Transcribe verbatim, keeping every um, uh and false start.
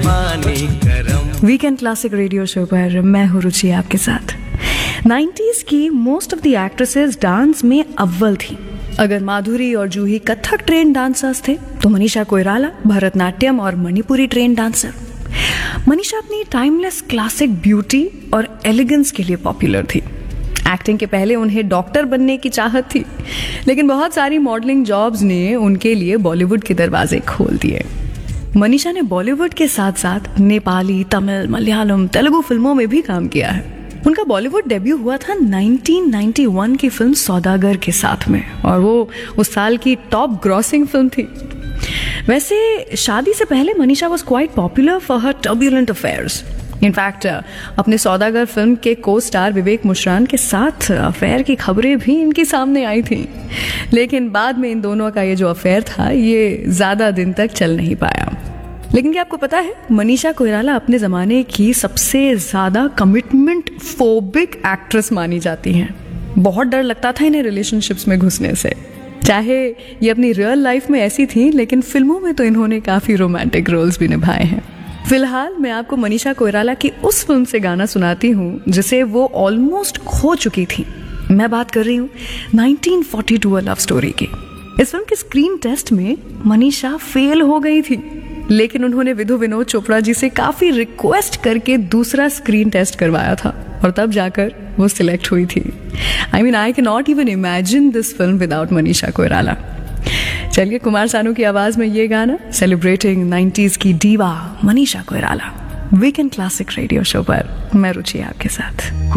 पानी गरम। Weekend classic radio show पर मैं हूँ रुचि आपके साथ। नाइन्टीज की most of the actresses dance में अव्वल थी। अगर माधुरी और जूही कथक ट्रेन डांसर्स थे तो मनीषा कोइराला भरतनाट्यम और मणिपुरी ट्रेन डांसर। मनीषा अपनी टाइमलेस क्लासिक ब्यूटी और एलिगेंस के लिए पॉपुलर थी। एक्टिंग के पहले उन्हें डॉक्टर बनने की चाहत थी, लेकिन बहुत सारी मॉडलिंग जॉब्स ने उनके लिए बॉलीवुड के दरवाजे खोल दिए। मनीषा ने बॉलीवुड के साथ साथ नेपाली, तमिल, मलयालम, तेलुगु फिल्मों में भी काम किया है। उनका बॉलीवुड डेब्यू हुआ था नाइनटीन नाइंटी वन की फिल्म सौदागर के साथ में, और वो उस साल की टॉप ग्रॉसिंग फिल्म थी। वैसे शादी से पहले Manisha was quite popular for her turbulent affairs. In fact अपने सौदागर फिल्म के को स्टार विवेक मुश्रान के साथ अफेयर की खबरें भी इनके सामने आई थी, लेकिन बाद में इन दोनों का ये जो अफेयर था ये ज्यादा दिन तक चल नहीं पाया। लेकिन क्या आपको पता है, मनीषा कोइराला अपने जमाने की सबसे ज्यादा कमिटमेंट फोबिक एक्ट्रेस मानी जाती हैं। बहुत डर लगता था इन्हें रिलेशनशिप्स में घुसने से। चाहे ये अपनी रियल लाइफ में ऐसी थी, लेकिन फिल्मों में तो इन्होंने काफी रोमांटिक रोल्स भी निभाए हैं। फिलहाल मैं आपको मनीषा कोइराला की उस फिल्म से गाना सुनाती हूँ जिसे वो ऑलमोस्ट खो चुकी थी। मैं बात कर रही हूँ nineteen forty to a love story की। इस फिल्म के स्क्रीन टेस्ट में मनीषा फेल हो गई थी, लेकिन उन्होंने विधु विनोद चोपड़ा जी से काफी रिक्वेस्ट करके दूसरा स्क्रीन टेस्ट करवाया था, और तब जाकर वो सिलेक्ट हुई थी। I mean I can not even imagine this film without Manisha Koirala. चलिए, कुमार सानू की आवाज में ये गाना सेलिब्रेटिंग नाइन्टीज की diva Manisha Koirala, weekend classic radio show पर मैं रुचि आपके साथ।